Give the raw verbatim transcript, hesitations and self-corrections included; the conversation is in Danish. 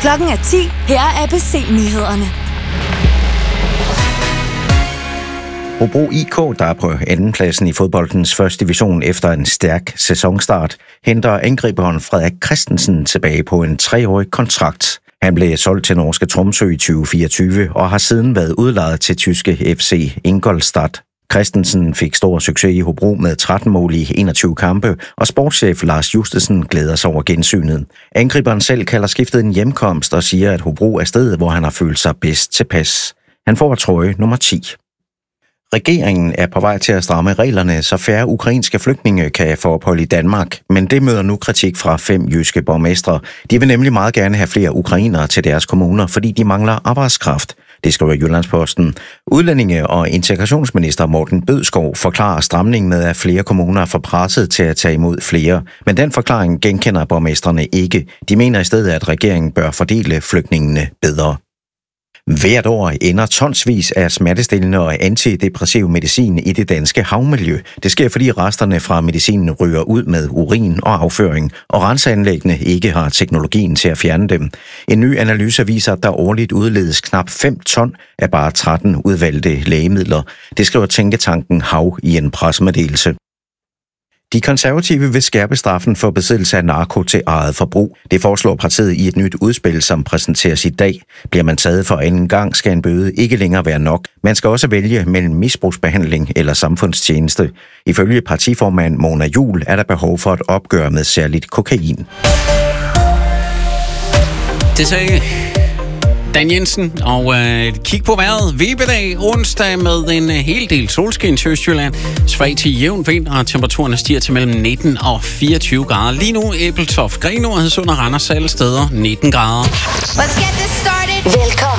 Klokken er ti. Her er A B C-nyhederne. Hobro I K, der er på andenpladsen i fodboldens første division efter en stærk sæsonstart, henter angriberen Frederik Christensen tilbage på en treårig kontrakt. Han blev solgt til norske Tromsø i tyve fireogtyve og har siden været udlejet til tyske F C Ingolstadt. Christensen fik stor succes i Hobro med tretten mål i enogtyve kampe, og sportschef Lars Justesen glæder sig over gensynet. Angriberen selv kalder skiftet en hjemkomst og siger, at Hobro er stedet, hvor han har følt sig bedst tilpas. Han får trøje nummer ti. Regeringen er på vej til at stramme reglerne, så færre ukrainske flygtninge kan få ophold i Danmark, men det møder nu kritik fra fem jyske borgmestre. De vil nemlig meget gerne have flere ukrainere til deres kommuner, fordi de mangler arbejdskraft. Det skriver Jyllandsposten. Udlændinge- og integrationsminister Morten Bødskov forklarer stramningen med, at flere kommuner er for presset til at tage imod flere. Men den forklaring genkender borgmestrene ikke. De mener i stedet, at regeringen bør fordele flygtningene bedre. Hvert år ender tonsvis af smertestillende og antidepressiv medicin i det danske havmiljø. Det sker, fordi resterne fra medicinen ryger ud med urin og afføring, og renseanlæggene ikke har teknologien til at fjerne dem. En ny analyse viser, at der årligt udledes knap fem ton af bare tretten udvalgte lægemidler. Det skriver tænketanken Hav i en pressemeddelelse. De konservative vil skærpe straffen for besiddelse af narko til eget forbrug. Det foreslår partiet i et nyt udspil, som præsenteres i dag. Bliver man taget for anden gang, skal en bøde ikke længere være nok. Man skal også vælge mellem misbrugsbehandling eller samfundstjeneste. Ifølge partiformand Mona Juhl er der behov for et opgør med særligt kokain. Det sagde Dan Jensen, og øh, kig på vejret. Vibedag onsdag med en hel del solskin til Østjylland. Svag til jævn vind, og temperaturen stiger til mellem nitten og fireogtyve grader. Lige nu Æbeltoft, Grenaa, Hadsund og Randers alle steder nitten grader. Let's get this started. Velkommen